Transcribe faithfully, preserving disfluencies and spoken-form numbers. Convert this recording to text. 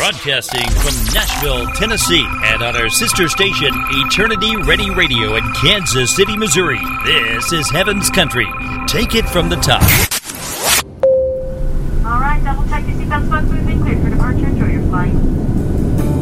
Broadcasting from Nashville, Tennessee, and on our sister station, Eternity Ready Radio in Kansas City, Missouri. This is Heaven's Country. Take it from the top.